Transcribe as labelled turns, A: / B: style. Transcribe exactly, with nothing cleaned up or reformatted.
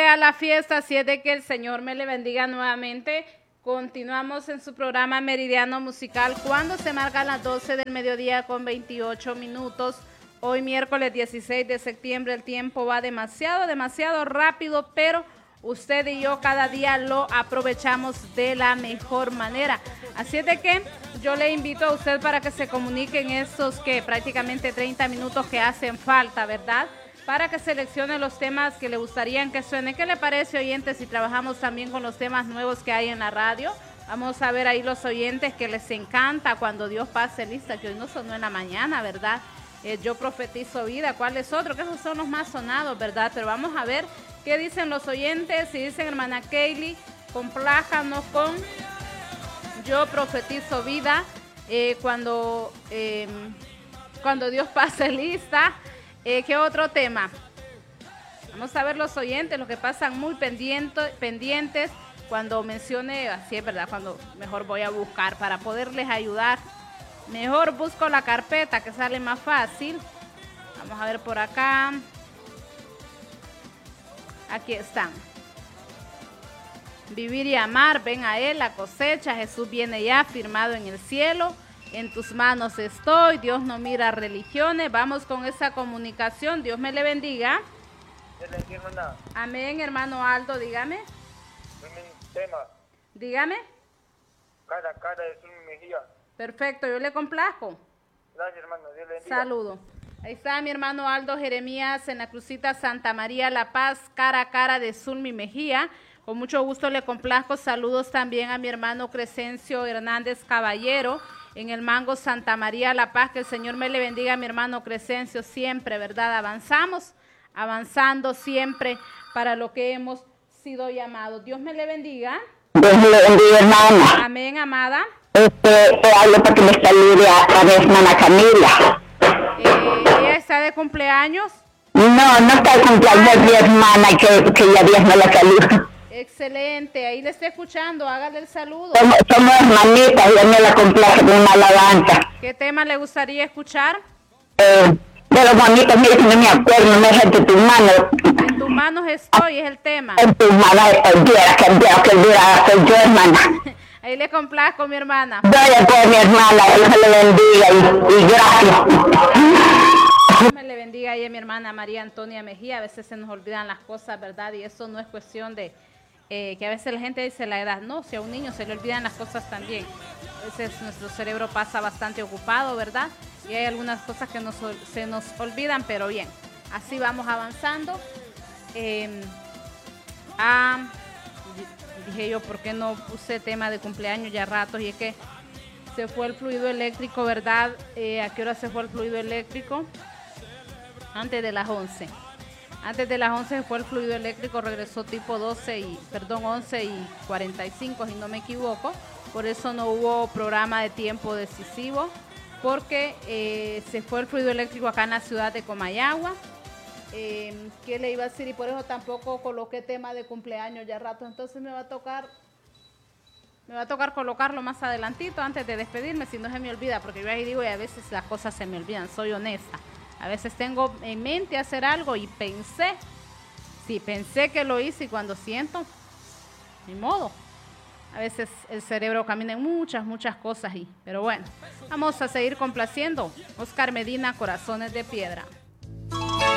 A: a la fiesta, así es de que el Señor me le bendiga nuevamente. Continuamos en su programa Meridiano Musical cuando se marcan las doce del mediodía con veintiocho minutos. Hoy miércoles dieciséis de septiembre, el tiempo va demasiado, demasiado rápido, pero usted y yo cada día lo aprovechamos de la mejor manera. Así es de que yo le invito a usted para que se comunique en estos que prácticamente treinta minutos que hacen falta, ¿verdad? Para que seleccione los temas que le gustarían que suene. ¿Qué le parece, oyentes, si trabajamos también con los temas nuevos que hay en la radio? Vamos a ver ahí los oyentes que les encanta cuando Dios pase lista, que hoy no sonó en la mañana, ¿verdad? Eh, yo profetizo vida. ¿Cuál es otro? Que esos son los más sonados, ¿verdad? Pero vamos a ver qué dicen los oyentes. Si dicen, hermana Kaylee, complájanos con Yo profetizo vida. Eh, cuando, eh, cuando Dios pase lista. Eh, ¿Qué otro tema? Vamos a ver los oyentes, los que pasan muy pendiente, pendientes cuando mencione, así es verdad, cuando mejor voy a buscar para poderles ayudar. Mejor busco la carpeta que sale más fácil. Vamos a ver por acá. Aquí están. Vivir y amar, ven a Él, la cosecha, Jesús viene ya, firmado en el cielo. En tus manos estoy, Dios no mira religiones. Vamos con esa comunicación, Dios me le bendiga. Amén, hermano Aldo, dígame.
B: Tema.
A: Dígame.
B: Cara a cara de Zulmi Mejía.
A: Perfecto, yo le complazco.
B: Gracias, hermano, Dios le bendiga.
A: Saludo. Ahí está mi hermano Aldo Jeremías en la Crucita Santa María La Paz, cara a cara de Zulmi Mejía. Con mucho gusto le complazco. Saludos también a mi hermano Crescencio Hernández Caballero en el Mango Santa María La Paz. Que el Señor me le bendiga a mi hermano Crescencio siempre, ¿verdad? Avanzamos, avanzando siempre para lo que hemos sido llamados. Dios me le bendiga.
C: Dios me le bendiga, hermana.
A: Amén, amada.
C: Este, te hablo para que me salude a, a mi hermana Camila.
A: Eh, ¿Ella está de cumpleaños?
C: No, no está de cumpleaños mi hermana, que, que ya Dios me la saluda.
A: Excelente, ahí le está escuchando, hágale el saludo.
C: Somos, somos hermanitas, y a mí la complace con una alabanza.
A: ¿Qué tema le gustaría escuchar?
C: Eh, de los bonitos, mire que no me acuerdo, no me dejes de tus manos.
A: En tus manos estoy, es el tema.
C: En tus manos estoy, viera que viera que viera, soy yo, hermana.
A: Ahí le complazco, mi hermana.
C: Vaya pues, mi hermana, Dios me le bendiga y, y gracias.
A: Dios me le bendiga y a mi hermana María Antonia Mejía. A veces se nos olvidan las cosas, ¿verdad? Y eso no es cuestión de eh, que a veces la gente dice la edad. No, si a un niño se le olvidan las cosas también. A veces nuestro cerebro pasa bastante ocupado, ¿verdad? Y hay algunas cosas que nos, se nos olvidan, pero bien. Así vamos avanzando. Eh, ah, dije yo, ¿por qué no puse tema de cumpleaños ya ratos? Y es que se fue el fluido eléctrico, ¿verdad? Eh, ¿A qué hora se fue el fluido eléctrico? Antes de las once. Antes de las once se fue el fluido eléctrico, regresó tipo doce y, perdón, once y cuarenta y cinco, si no me equivoco. Por eso no hubo programa de tiempo decisivo, porque eh, se fue el fluido eléctrico acá en la ciudad de Comayagua. Eh, ¿Qué le iba a decir? Y por eso tampoco coloqué tema de cumpleaños ya rato. Entonces me va a tocar, me va a tocar colocarlo más adelantito antes de despedirme, si no se me olvida, porque yo ahí digo y a veces las cosas se me olvidan, soy honesta. A veces tengo en mente hacer algo y pensé, sí, pensé que lo hice y cuando siento, ni modo. A veces el cerebro camina en muchas, muchas cosas, y, pero bueno, vamos a seguir complaciendo. Oscar Medina, Corazones de Piedra.